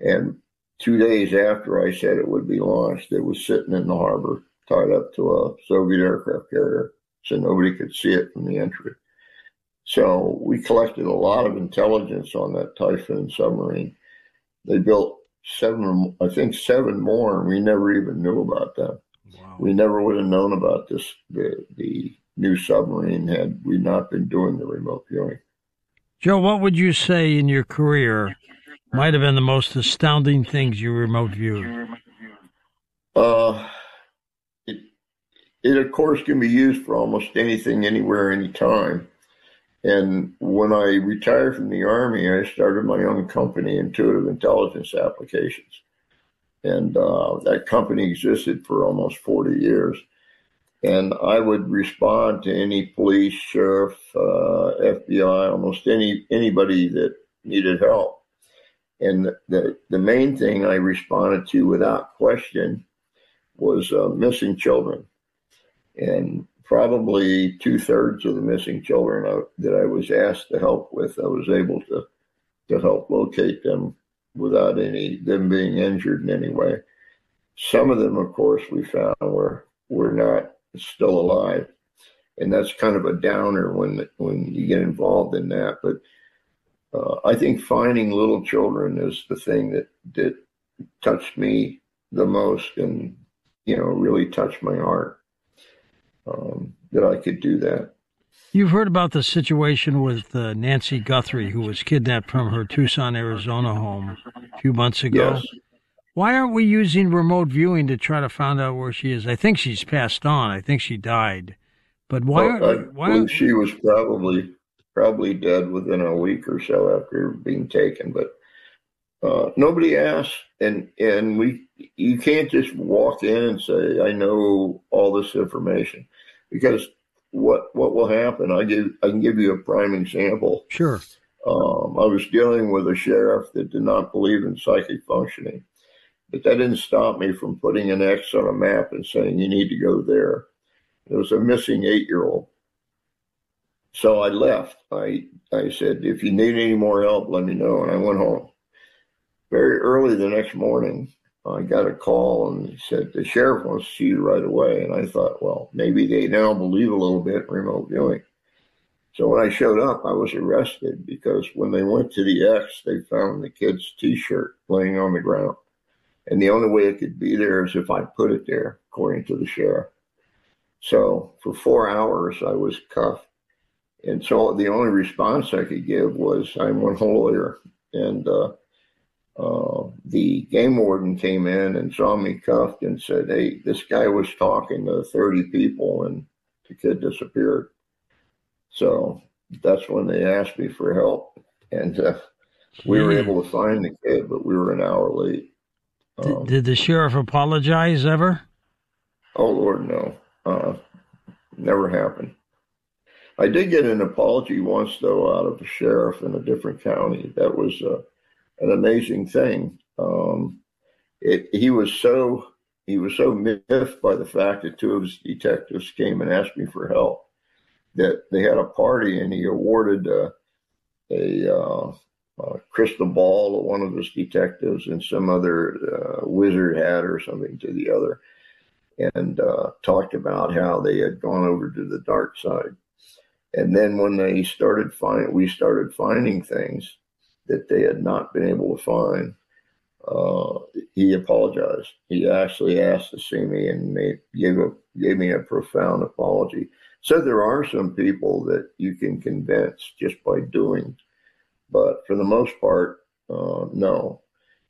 And 2 days after I said it would be launched, it was sitting in the harbor, tied up to a Soviet aircraft carrier, so nobody could see it from the entry. So we collected a lot of intelligence on that Typhoon submarine. They built seven more, and we never even knew about them. Wow. We never would have known about the new submarine had we not been doing the remote viewing. Joe, what would you say in your career might have been the most astounding things you remote viewed? It of course can be used for almost anything, anywhere, anytime. And when I retired from the Army, I started my own company, Intuitive Intelligence Applications. And that company existed for almost 40 years. And I would respond to any police, sheriff, FBI, almost anybody that needed help. And the main thing I responded to without question was missing children. And probably 2/3 of the missing children that I was asked to help with, I was able to help locate them without them being injured in any way. Some of them, of course, we found were not still alive. And that's kind of a downer when you get involved in that. But I think finding little children is the thing that touched me the most and, really touched my heart. That I could do that. You've heard about the situation with Nancy Guthrie, who was kidnapped from her Tucson, Arizona home a few months ago. Yes. Why aren't we using remote viewing to try to find out where she is? I think she's passed on. I think she died. But why? I believe she was probably dead within a week or so after being taken. But nobody asked, and you can't just walk in and say, I know all this information, because what will happen? I can give you a prime example. Sure. I was dealing with a sheriff that did not believe in psychic functioning, but that didn't stop me from putting an X on a map and saying, you need to go there. There was a missing 8-year-old. So I left. I said, if you need any more help, let me know. And I went home. Very early the next morning, I got a call and he said, the sheriff wants to see you right away. And I thought, well, maybe they now believe a little bit in remote viewing. So when I showed up, I was arrested because when they went to the X, they found the kid's T-shirt laying on the ground. And the only way it could be there is if I put it there, according to the sheriff. So for 4 hours, I was cuffed. And so the only response I could give was, I'm one lawyer. And the game warden came in and saw me cuffed and said, hey, this guy was talking to 30 people and the kid disappeared. So that's when they asked me for help. And we were able to find the kid, but we were an hour late. Did the sheriff apologize ever? Oh, Lord, no. Never happened. I did get an apology once, though, out of a sheriff in a different county. That was an amazing thing. He was so miffed by the fact that 2 of his detectives came and asked me for help that they had a party and he awarded a crystal ball to one of his detectives and some other wizard hat or something to the other, and talked about how they had gone over to the dark side. And then when we started finding things that they had not been able to find, he apologized. He actually asked to see me and gave me a profound apology. Said there are some people that you can convince just by doing, but for the most part, no.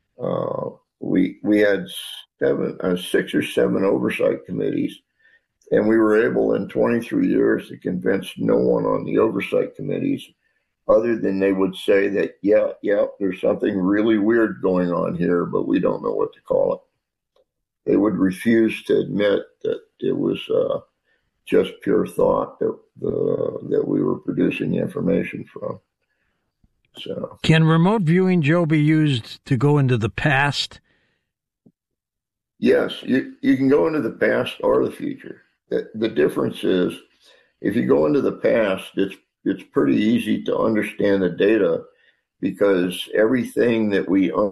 We had 6 or 7 oversight committees, and we were able in 23 years to convince no one on the oversight committees, other than they would say that, yeah, there's something really weird going on here, but we don't know what to call it. They would refuse to admit that it was just pure thought that we were producing the information from. So, can remote viewing, Joe, be used to go into the past? Yes, you can go into the past or the future. The difference is, if you go into the past, it's pretty easy to understand the data because everything that we